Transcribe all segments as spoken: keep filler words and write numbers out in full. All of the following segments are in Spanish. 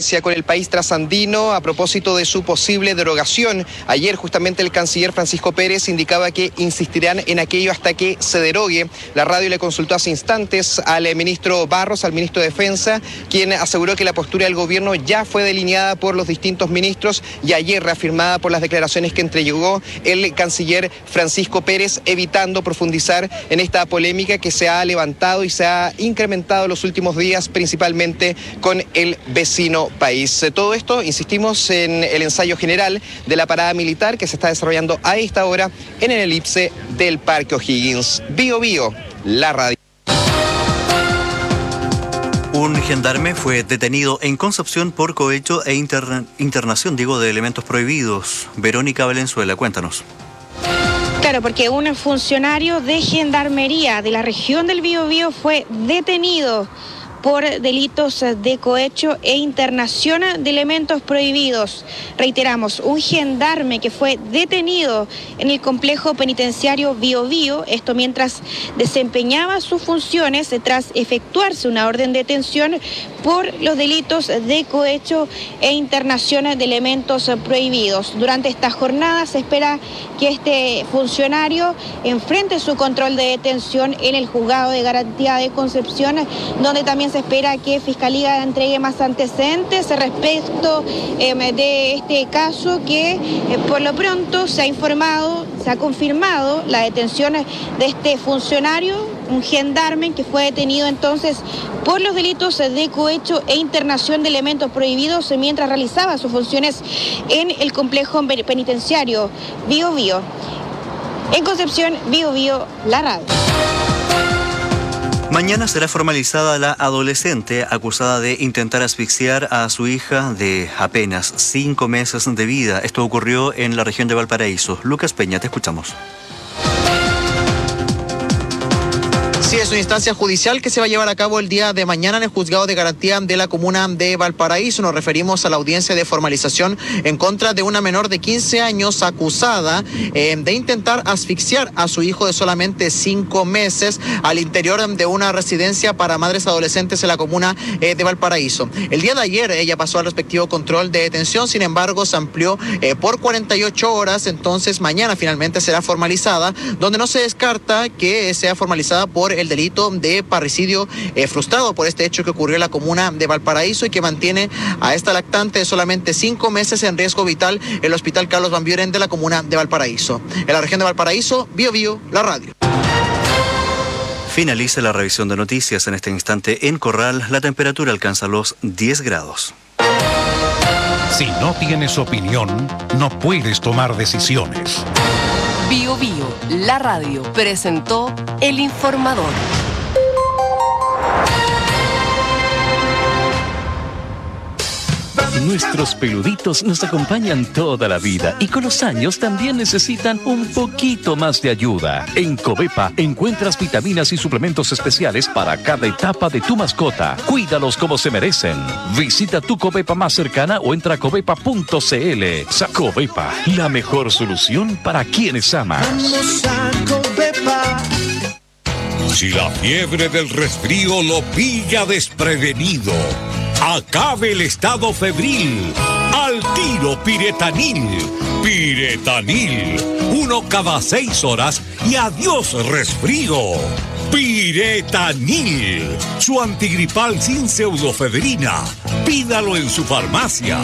distancia con el país trasandino a propósito de su posible derogación. Ayer justamente el canciller Francisco Pérez indicaba que insistirán en aquello hasta que se derogue. La radio le consultó hace instantes al ministro Barros, al ministro de Defensa, quien aseguró que la postura del gobierno ya fue delineada por los distintos ministros y ayer reafirmada por las declaraciones que entregó el canciller Francisco Pérez, evitando profundizar en esta polémica que se ha levantado y se ha incrementado en los últimos días, principalmente con el vecino país. Todo esto, insistimos, en el ensayo general de la parada militar que se está desarrollando a esta hora en el elipse del Parque O'Higgins. Bio Bio, la radio. Un gendarme fue detenido en Concepción por cohecho e inter- internación, digo, de elementos prohibidos. Verónica Valenzuela, cuéntanos. Claro, porque un funcionario de gendarmería de la región del Biobío fue detenido por delitos de cohecho e internación de elementos prohibidos. Reiteramos, un gendarme que fue detenido en el complejo penitenciario Biobío, esto mientras desempeñaba sus funciones tras efectuarse una orden de detención por los delitos de cohecho e internación de elementos prohibidos. Durante esta jornada se espera que este funcionario enfrente su control de detención en el juzgado de garantía de Concepción, donde también se espera que Fiscalía entregue más antecedentes respecto eh, de este caso que eh, por lo pronto se ha informado, se ha confirmado la detención de este funcionario, un gendarme que fue detenido entonces por los delitos de cohecho e internación de elementos prohibidos mientras realizaba sus funciones en el complejo penitenciario Biobío. En Concepción, Biobío, la radio. Mañana será formalizada la adolescente acusada de intentar asfixiar a su hija de apenas cinco meses de vida. Esto ocurrió en la región de Valparaíso. Lucas Peña, te escuchamos. Sí, es una instancia judicial que se va a llevar a cabo el día de mañana en el juzgado de garantía de la comuna de Valparaíso. Nos referimos a la audiencia de formalización en contra de una menor de quince años acusada eh, de intentar asfixiar a su hijo de solamente cinco meses al interior de una residencia para madres adolescentes en la comuna eh, de Valparaíso. El día de ayer ella pasó al respectivo control de detención, sin embargo se amplió eh, por cuarenta y ocho horas, entonces mañana finalmente será formalizada, donde no se descarta que sea formalizada por el delito de parricidio eh, frustrado por este hecho que ocurrió en la comuna de Valparaíso y que mantiene a esta lactante de solamente cinco meses en riesgo vital en el Hospital Carlos Van Buren de la comuna de Valparaíso. En la región de Valparaíso, Bio Bio, la radio. Finaliza la revisión de noticias. En este instante en Corral la temperatura alcanza los diez grados. Si no tienes opinión, no puedes tomar decisiones. Bio Bio, la radio, presentó El Informador. Nuestros peluditos nos acompañan toda la vida y con los años también necesitan un poquito más de ayuda. En Covepa encuentras vitaminas y suplementos especiales para cada etapa de tu mascota. Cuídalos como se merecen. Visita tu Covepa más cercana o entra a covepa punto cl. Covepa, la mejor solución para quienes amas. Vamos a Covepa. Si la fiebre del resfrío lo pilla desprevenido, acabe el estado febril. Al tiro Piretanil. Piretanil. Uno cada seis horas y adiós resfrío. Piretanil. Su antigripal sin pseudofebrina. Pídalo en su farmacia.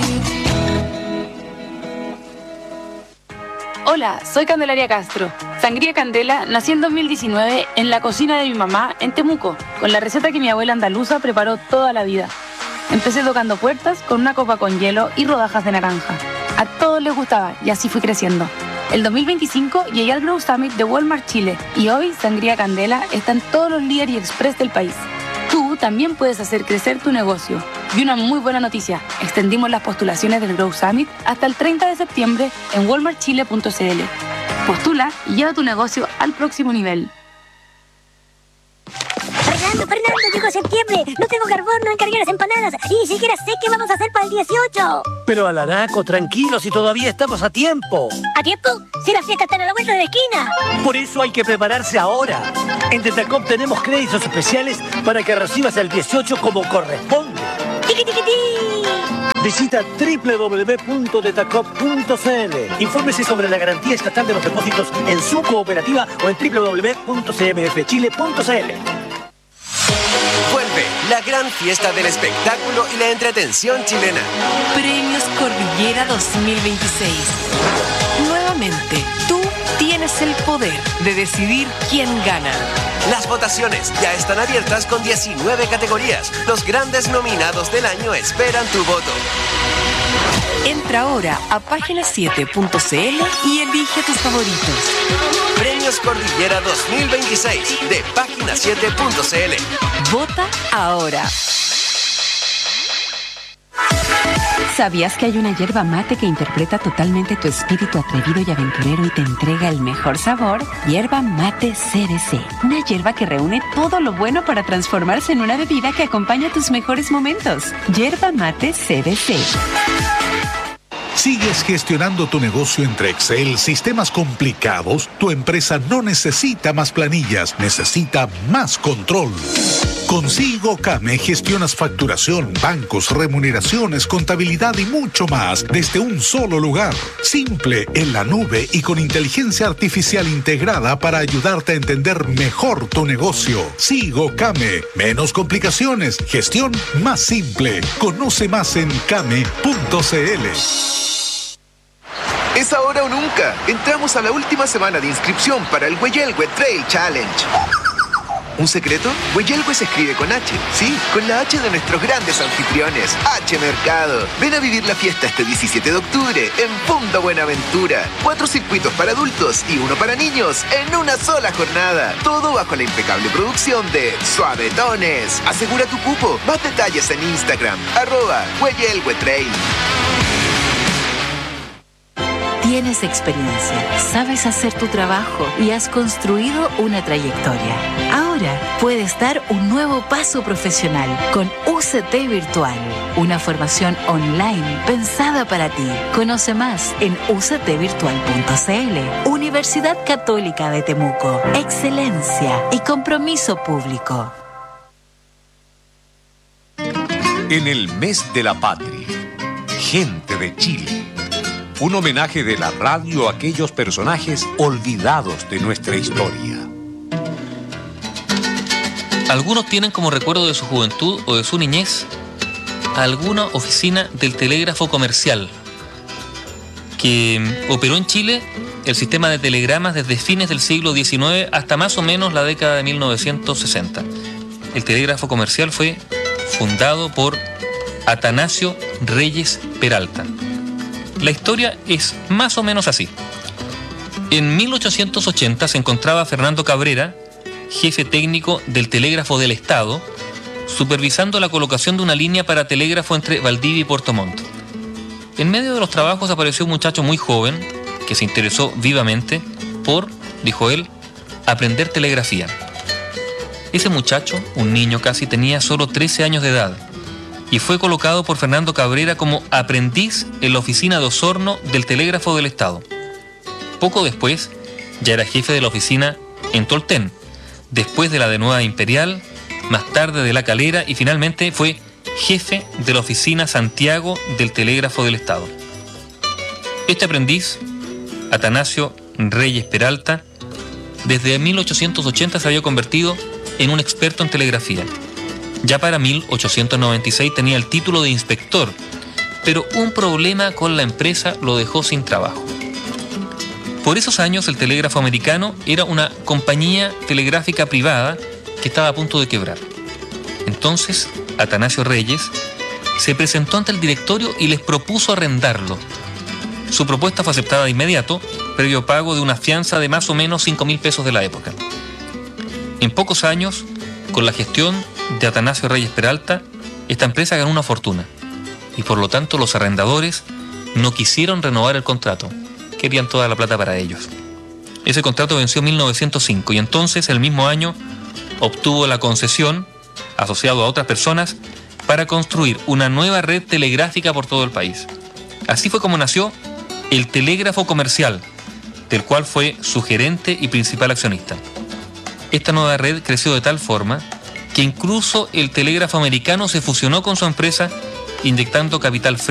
Hola, soy Candelaria Castro. Sangría Candela nació en dos mil diecinueve en la cocina de mi mamá en Temuco, con la receta que mi abuela andaluza preparó toda la vida. Empecé tocando puertas con una copa con hielo y rodajas de naranja. A todos les gustaba y así fui creciendo. El dos mil veinticinco llegué al Grow Summit de Walmart Chile y hoy Sangría Candela está en todos los líderes y express del país. Tú también puedes hacer crecer tu negocio. Y una muy buena noticia, extendimos las postulaciones del Grow Summit hasta el treinta de septiembre en walmart chile punto cl. Postula y lleva tu negocio al próximo nivel. Fernando, Fernando, llegó septiembre. No tengo carbón, no encargué las empanadas. Y ni siquiera sé qué vamos a hacer para el dieciocho. Pero Alaraco, tranquilo, si todavía estamos a tiempo. ¿A tiempo? Si la fiesta está a la vuelta de la esquina. Por eso hay que prepararse ahora. En Tetacom tenemos créditos especiales para que recibas el dieciocho como corresponde. ¡Tiqui, tiqui, tiqui! Visita doble u doble u doble u punto detacop punto c l. Infórmese sobre la garantía estatal de los depósitos en su cooperativa o en doble u doble u doble u punto c m f chile punto c l. Vuelve la gran fiesta del espectáculo y la entretención chilena. Premios Cordillera dos mil veintiséis. Nuevamente, tú tienes el poder de decidir quién gana. Las votaciones ya están abiertas con diecinueve categorías. Los grandes nominados del año esperan tu voto. Entra ahora a página siete punto c l y elige tus favoritos. Premios Cordillera dos mil veintiséis de página siete punto c l. Vota ahora. ¿Sabías que hay una hierba mate que interpreta totalmente tu espíritu atrevido y aventurero y te entrega el mejor sabor? Hierba Mate C D C. Una hierba que reúne todo lo bueno para transformarse en una bebida que acompaña tus mejores momentos. Hierba Mate C D C. ¿Sigues gestionando tu negocio entre Excel, sistemas complicados? Tu empresa no necesita más planillas, necesita más control. Con SigoCame gestionas facturación, bancos, remuneraciones, contabilidad y mucho más desde un solo lugar. Simple, en la nube y con inteligencia artificial integrada para ayudarte a entender mejor tu negocio. SigoCame. Menos complicaciones, gestión más simple. Conoce más en came punto c l. Es ahora o nunca. Entramos a la última semana de inscripción para el Hueyelgue Trail Challenge. ¿Un secreto? Hueyelgue se escribe con H. Sí, con la H de nuestros grandes anfitriones. H Mercado. Ven a vivir la fiesta este diecisiete de octubre en Punta Buenaventura. Cuatro circuitos para adultos y uno para niños en una sola jornada. Todo bajo la impecable producción de Suavetones. Asegura tu cupo. Más detalles en Instagram. Arroba Hueyelgue Trail. Tienes experiencia, sabes hacer tu trabajo y has construido una trayectoria. Ahora puedes dar un nuevo paso profesional con U C T Virtual, una formación online pensada para ti. Conoce más en u c t virtual punto c l. Universidad Católica de Temuco. Excelencia y compromiso público. En el mes de la patria, gente de Chile. Un homenaje de la radio a aquellos personajes olvidados de nuestra historia. Algunos tienen como recuerdo de su juventud o de su niñez alguna oficina del telégrafo comercial que operó en Chile el sistema de telegramas desde fines del siglo diecinueve hasta más o menos la década de mil novecientos sesenta. El telégrafo comercial fue fundado por Atanasio Reyes Peralta. La historia es más o menos así. En mil ochocientos ochenta se encontraba Fernando Cabrera, jefe técnico del Telégrafo del Estado, supervisando la colocación de una línea para telégrafo entre Valdivia y Puerto Montt. En medio de los trabajos apareció un muchacho muy joven que se interesó vivamente por, dijo él, aprender telegrafía. Ese muchacho, un niño casi, tenía solo trece años de edad y fue colocado por Fernando Cabrera como aprendiz en la oficina de Osorno del Telégrafo del Estado. Poco después, ya era jefe de la oficina en Tolten, después de la de Nueva Imperial, más tarde de La Calera y finalmente fue jefe de la oficina Santiago del Telégrafo del Estado. Este aprendiz, Atanasio Reyes Peralta, desde mil ochocientos ochenta se había convertido en un experto en telegrafía. Ya para mil ochocientos noventa y seis tenía el título de inspector, pero un problema con la empresa lo dejó sin trabajo. Por esos años el telégrafo americano era una compañía telegráfica privada que estaba a punto de quebrar. Entonces, Atanasio Reyes se presentó ante el directorio y les propuso arrendarlo. Su propuesta fue aceptada de inmediato, previo pago de una fianza de más o menos cinco mil pesos de la época. En pocos años, con la gestión de Atanasio Reyes Peralta, esta empresa ganó una fortuna y por lo tanto los arrendadores no quisieron renovar el contrato, querían toda la plata para ellos. Ese contrato venció en mil novecientos cinco y entonces el mismo año obtuvo la concesión, asociado a otras personas, para construir una nueva red telegráfica por todo el país. Así fue como nació el Telégrafo Comercial, del cual fue su gerente y principal accionista. Esta nueva red creció de tal forma que incluso el telégrafo americano se fusionó con su empresa, inyectando capital fresco